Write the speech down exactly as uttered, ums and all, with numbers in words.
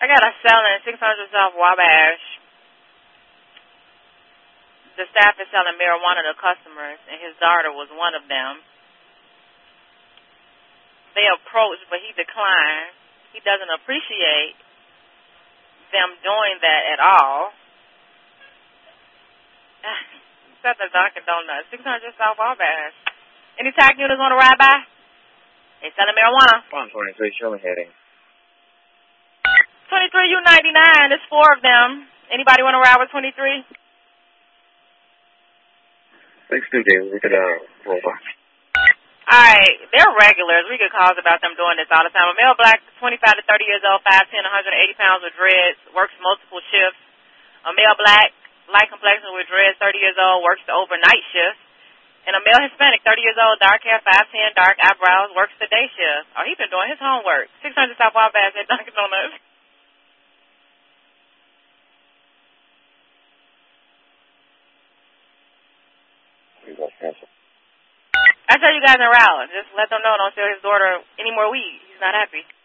I got a selling six hundred South Wabash. The staff is selling marijuana to customers, and his daughter was one of them. They approached, but he declined. He doesn't appreciate them doing that at all. It's at the Dunkin' Donuts, six hundred South Wabash. Any tax units want to ride by? They selling marijuana. one twenty-three, show me heading. twenty-three U ninety-nine, there's four of them. Anybody want to ride with twenty-three? Thanks, two days. We could, uh, roll by. All right, they're regulars. We get calls about them doing this all the time. A male black, twenty-five to thirty years old, five ten, one hundred eighty pounds with dreads, works multiple shifts. A male black, light complexion with dreads, thirty years old, works the overnight shift. And a male Hispanic, thirty years old, dark hair, five ten, dark eyebrows, works the day shift. Oh, he's been doing his homework. six hundred South Wabash at Dunkin' Donuts. I tell you guys in Rowland, just let them know don't sell his daughter any more weed. He's not happy.